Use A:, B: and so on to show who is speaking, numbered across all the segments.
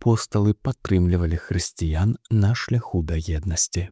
A: апосталы падтрымлівалі хрысціян на шляху да еднасці.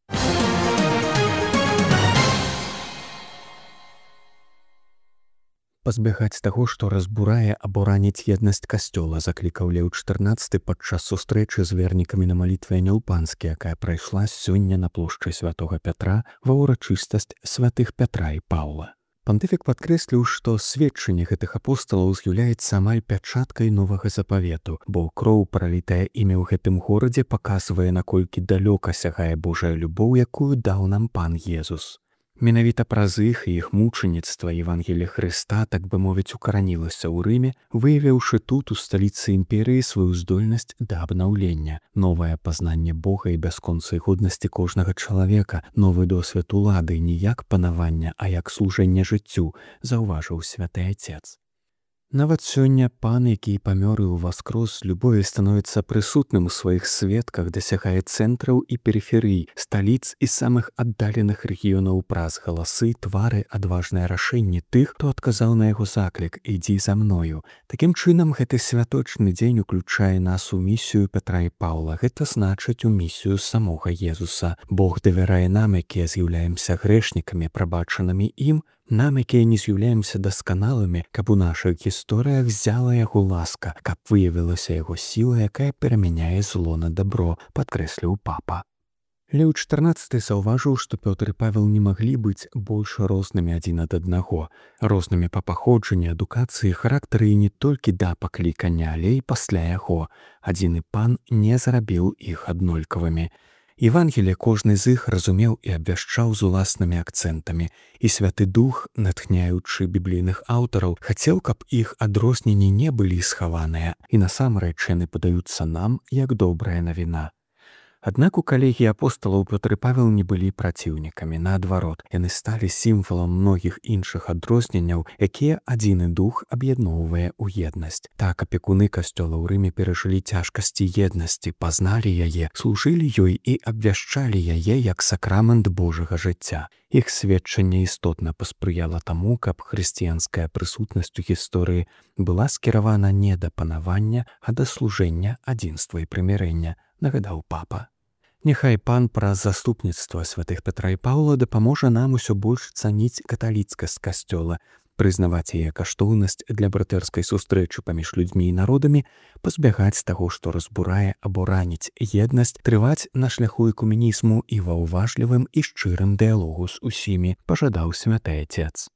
A: Пазбягаць таго, што разбурае або раніць еднасць касцёла, заклікаў Леў XIV падчас сустрэчы з вернікамі на малітве Анілпанскі, якая прайшла сёння на плошчы святога Пятра ва ўрачыстасць святых Пятра і Паўла. Пантыфік падкрэсліў, што сведчанне гэтых апосталаў з'яўляецца амаль пячаткай новага запавету, бо кроў, пралітая імі ў гэтым горадзе, паказвае, наколькі далёка сягае Божая любоў, якую даў нам Пан Езус. Менавіта праз іх і іх мучаніцтва Евангелія Хрыста, так бы мовіць, укаранілася ў Рыме, выявіўшы тут, у сталіцы імперыі, сваю здольнасць да абнаўлення, новае пазнанне Бога і бясконцай годнасці кожнага чалавека, новы досвед улады не як панавання, а як служэнне жыццю, заўважыў святы Ацец. Нават сёння Пан, які памёр і ўваскрос, любові становіцца прысутным у сваіх сведках, дасягае цэнтраў і перыферый, сталіц і самых аддаленых рэгіёнаў праз галасы, твары, адважныя рашэнні тых, хто адказаў на яго заклік «Ідзі за мною». Такім чынам, гэты святочны дзень уключае нас у місію Пятра і Паўла. Гэта значыць у місію самога Езуса. Бог давярае нам, якія з'яўляемся грэшнікамі, прабачанымі ім, нам, якія не з'яўляемся дасканалымі, каб у нашых гісторыях взяла яго ласка, каб выявілася яго сіла, якая перамяняе зло на добро, падкрэсліў папа. Леў XIV заўважыў, што Пётр і Павел не маглі быць больш рознымі адзін ад аднаго, рознымі па паходжанні, адукацыі, характары і не толькі да паклікання, але і пасля яго. Адзіны Пан не зрабіў іх аднолькавымі. Евангелие кожны з іх разумеў і абвяшчаў з уласнымі акцэнтамі, і Святы Дух, натхняючы біблійных аўтараў, хацеў, каб іх адрозненні не былі схаваныя, і насамрэч яны падаюцца нам як добрая навіна. Аднак у калегіі апосталаў Пётр і Павел не былі праціўнікамі, наадварот, яны сталі сімвалам многіх іншых адрозненняў, якія адзіны дух аб'ядноўвае ў еднасць. Так апекуны касцёла ў Рыме перажылі цяжкасці еднасці, пазналі яе, служылі ёй і абвяшчалі яе як сакрамент Божага жыцця. Іх сведчанне істотна паспрыяла таму, каб хрысціянская прысутнасць у гісторыі была скіравана не да панавання, а да служэння, адзінства і прымірэння, нагадаў папа. Няхай Пан праз заступніцтва святых Пятра і Паўла дапаможа нам усё больш цаніць каталіцкасць касцёла, прызнаваць яе каштоўнасць для братэрскай сустрэчы паміж людзьмі і народамі, пазбягаць таго, што разбурае або раніць еднасць, трываць на шляху экуменізму і ва ўважлівым і шчырым дыялогу з усімі, пажадаў святы Ацец.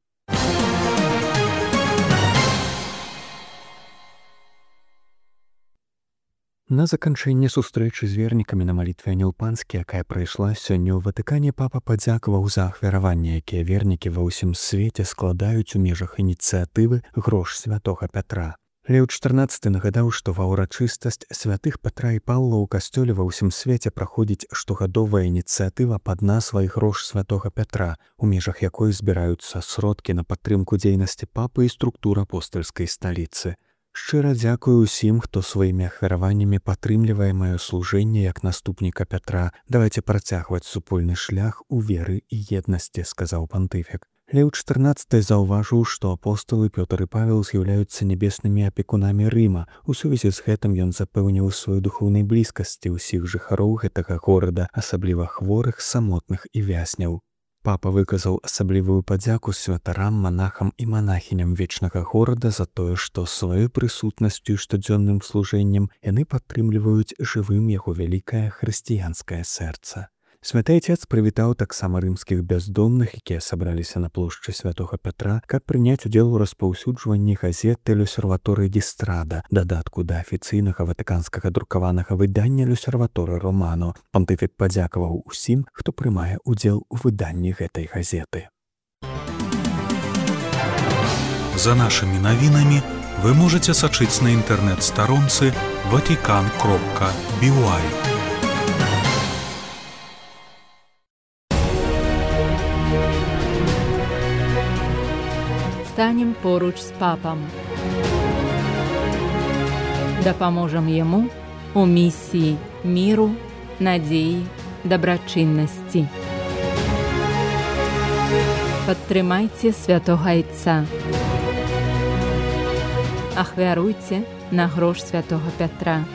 A: На заканчэнне сустрэчы з вернікамі на малітве Анілпанскі, якая прайшла сёння ў Ватыкане, папа падзякаваў за ахвяраванне, якія вернікі ва ўсім свеце складаюць у межах ініцыятывы «Грош святога Пятра». Леў XIV нагадаў, што ва ўрачыстасць святых Пятра і Паўла ў касцёле ва ўсім свеце праходзіць штогадовая ініцыятыва пад назвай «Грош святога Пятра», у межах якой збіраюцца сродкі на падтрымку дзейнасці папы і структур апостальскай сталіцы. Шчыра дзякую ўсім, хто сваімі ахвяраваннямі падтрымлівае маё служэнне як наступніка Пятра. Давайце працягваць супольны шлях у веры і еднасці, сказаў пантыфік. Леў XIV заўважыў, што апосталы Пётр і Павел з'яўляюцца нябеснымі апекунамі Рыма. У сувязі з гэтым ён запэўніў сваёй духоўнай блізкасці ўсіх жыхароў гэтага горада, асабліва хворых, самотных і вязняў. Папа выказаў асаблівую падзяку святарам, манахам і манахіням вечнага горада за тое, што сваёй прысутнасцю і штодзённым служэннем яны падтрымліваюць жывым яго вялікае хрысціянскае сэрца. Святы Ацец прывітаў таксама рымскіх бяздомных, якія сабраліся на плошчы святога Пятра, каб прыняць удзел у распаўсюджванні газеты «Люсерваторы ді Страда», дадатку да афіцыйнага ватыканскага друкаванага выдання «Люсерваторы Романо». Пантыфік падзякаваў усім, хто прымае удзел у выданні гэтай газеты.
B: За нашымі навінамі вы можаце сачыць на інтэрнэт-старонцы vatican.by.
C: Станем поруч з папам. Дапаможам яму у місіі міру, надзеі, дабрачыннасці. Падтрымайце святога Айца. Ахвяруйце на грош святога Пятра.